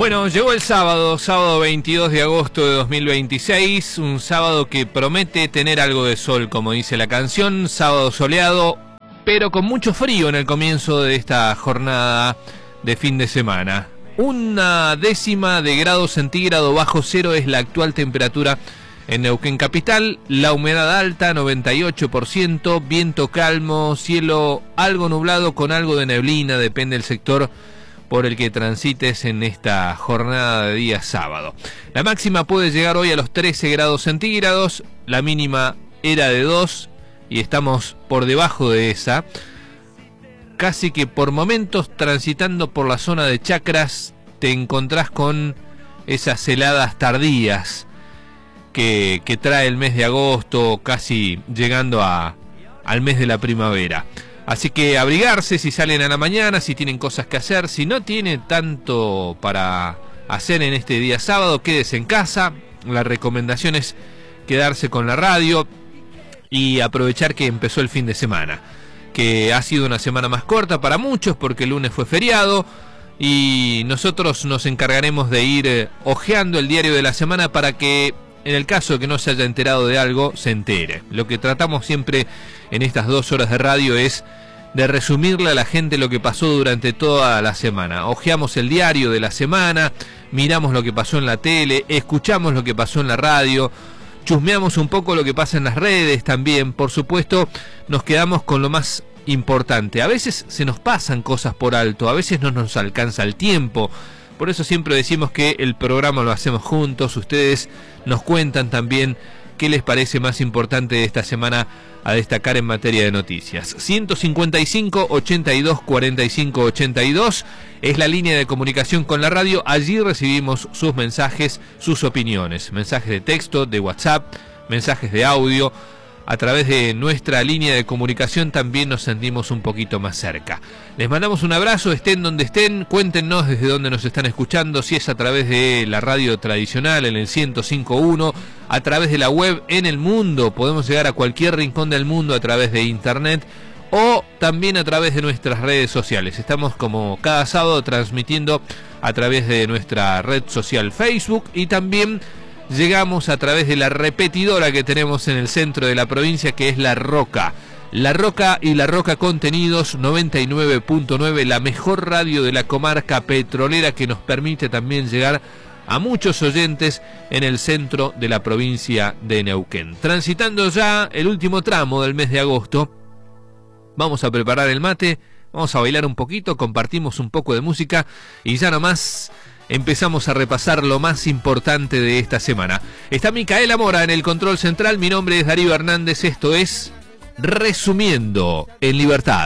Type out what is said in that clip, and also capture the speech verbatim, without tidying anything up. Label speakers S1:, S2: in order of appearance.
S1: Bueno, llegó el sábado, sábado veintidós de agosto de dos mil veintiséis, un sábado que promete tener algo de sol, como dice la canción, sábado soleado, pero con mucho frío en el comienzo de esta jornada de fin de semana. Una décima de grado centígrado bajo cero es la actual temperatura en Neuquén capital, la humedad alta, noventa y ocho por ciento, viento calmo, cielo algo nublado con algo de neblina, depende del sector por el que transites en esta jornada de día sábado. La máxima puede llegar hoy a los trece grados centígrados, la mínima era de dos y estamos por debajo de esa. Casi que por momentos transitando por la zona de Chacras te encontrás con esas heladas tardías que, que trae el mes de agosto, casi llegando a, al mes de la primavera. Así que abrigarse si salen a la mañana, si tienen cosas que hacer, si no tienen tanto para hacer en este día sábado, quédese en casa. La recomendación es quedarse con la radio y aprovechar que empezó el fin de semana, que ha sido una semana más corta para muchos porque el lunes fue feriado y nosotros nos encargaremos de ir eh, hojeando el diario de la semana para que en el caso de que no se haya enterado de algo, se entere. Lo que tratamos siempre en estas dos horas de radio es de resumirle a la gente lo que pasó durante toda la semana. Hojeamos el diario de la semana, miramos lo que pasó en la tele, escuchamos lo que pasó en la radio, chusmeamos un poco lo que pasa en las redes también. Por supuesto, nos quedamos con lo más importante. A veces se nos pasan cosas por alto, a veces no nos alcanza el tiempo. Por eso siempre decimos que el programa lo hacemos juntos. Ustedes nos cuentan también qué les parece más importante de esta semana a destacar en materia de noticias. ciento cincuenta y cinco, ochenta y dos, cuarenta y cinco, ochenta y dos es la línea de comunicación con la radio. Allí recibimos sus mensajes, sus opiniones, mensajes de texto, de WhatsApp, mensajes de audio. A través de nuestra línea de comunicación también nos sentimos un poquito más cerca. Les mandamos un abrazo, estén donde estén, cuéntenos desde dónde nos están escuchando, si es a través de la radio tradicional en el ciento cinco punto uno, a través de la web en el mundo, podemos llegar a cualquier rincón del mundo a través de internet o también a través de nuestras redes sociales. Estamos como cada sábado transmitiendo a través de nuestra red social Facebook y también llegamos a través de la repetidora que tenemos en el centro de la provincia, que es La Roca. La Roca y La Roca Contenidos noventa y nueve punto nueve, la mejor radio de la comarca petrolera que nos permite también llegar a muchos oyentes en el centro de la provincia de Neuquén. Transitando ya el último tramo del mes de agosto, vamos a preparar el mate, vamos a bailar un poquito, compartimos un poco de música y ya nomás empezamos a repasar lo más importante de esta semana. Está Micaela Mora en el control central, mi nombre es Darío Hernández, esto es Resumiendo en Libertad.